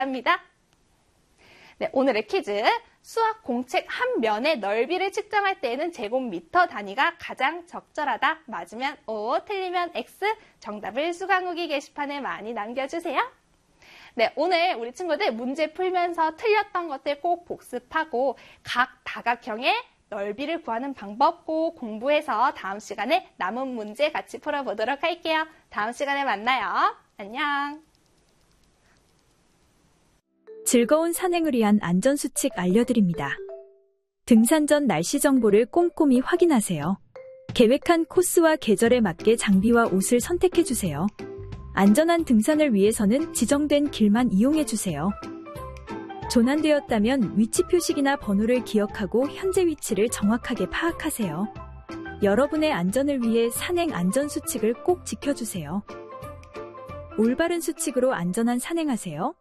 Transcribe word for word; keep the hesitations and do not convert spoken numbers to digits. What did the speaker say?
합니다. 네, 오늘의 퀴즈. 수학 공책 한 면의 넓이를 측정할 때에는 제곱미터 단위가 가장 적절하다. 맞으면 O, 틀리면 X. 정답을 수강후기 게시판에 많이 남겨주세요. 네, 오늘 우리 친구들 문제 풀면서 틀렸던 것들 꼭 복습하고 각 다각형의 넓이를 구하는 방법 꼭 공부해서 다음 시간에 남은 문제 같이 풀어보도록 할게요. 다음 시간에 만나요. 안녕. 즐거운 산행을 위한 안전수칙 알려드립니다. 등산 전 날씨 정보를 꼼꼼히 확인하세요. 계획한 코스와 계절에 맞게 장비와 옷을 선택해주세요. 안전한 등산을 위해서는 지정된 길만 이용해주세요. 조난되었다면 위치 표식이나 번호를 기억하고 현재 위치를 정확하게 파악하세요. 여러분의 안전을 위해 산행 안전수칙을 꼭 지켜주세요. 올바른 수칙으로 안전한 산행하세요.